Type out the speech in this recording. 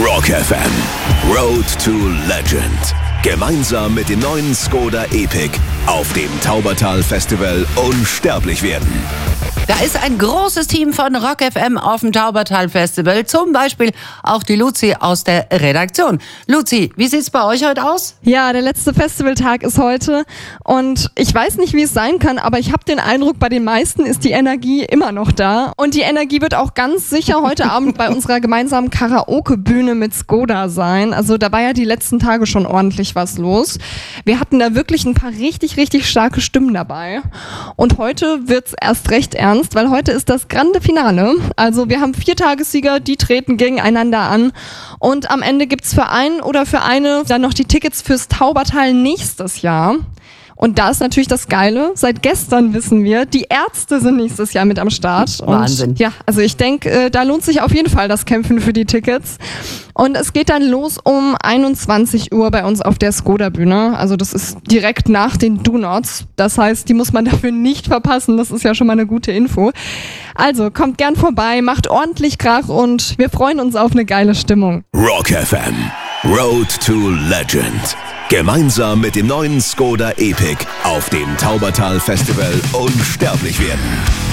Rock FM, Road to Legend. Gemeinsam mit dem neuen Skoda Epic auf dem Taubertal Festival unsterblich werden. Da ist ein großes Team von Rock FM auf dem Taubertal Festival. Zum Beispiel auch die Luzi aus der Redaktion. Luzi, wie sieht's bei euch heute aus? Ja, der letzte Festivaltag ist heute und ich weiß nicht, wie es sein kann, aber ich habe den Eindruck, bei den meisten ist die Energie immer noch da. Und die Energie wird auch ganz sicher heute Abend bei unserer gemeinsamen Karaoke-Bühne mit Skoda sein. Also da war ja die letzten Tage schon ordentlich was los. Wir hatten da wirklich ein paar richtig, richtig starke Stimmen dabei. Und heute wird's erst recht ernst, weil heute ist das Grande Finale. Also wir haben 4 Tagessieger, die treten gegeneinander an. Und am Ende gibt's für einen oder für eine dann noch die Tickets fürs Taubertal nächstes Jahr. Und da ist natürlich das Geile, seit gestern wissen wir, die Ärzte sind nächstes Jahr mit am Start. Und Wahnsinn. ja, also ich denke, da lohnt sich auf jeden Fall das Kämpfen für die Tickets. Und es geht dann los um 21 Uhr bei uns auf der Skoda-Bühne. Also das ist direkt nach den Do-Nots. Das heißt, die muss man dafür nicht verpassen. Das ist ja schon mal eine gute Info. Also kommt gern vorbei, macht ordentlich Krach und wir freuen uns auf eine geile Stimmung. Rock FM, Road to Legend. Gemeinsam mit dem neuen Skoda Epic auf dem Taubertal Festival unsterblich werden.